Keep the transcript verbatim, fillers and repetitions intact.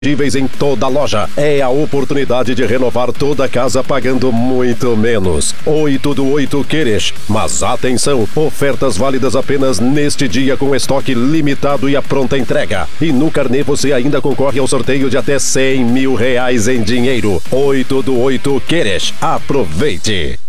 disponíveis em toda a loja. É a oportunidade de renovar toda a casa pagando muito menos. oito do oito Queres. Mas atenção, ofertas válidas apenas neste dia com estoque limitado e a pronta entrega. E no Carnê você ainda concorre ao sorteio de até cem mil reais em dinheiro. oito do oito Queres. Aproveite!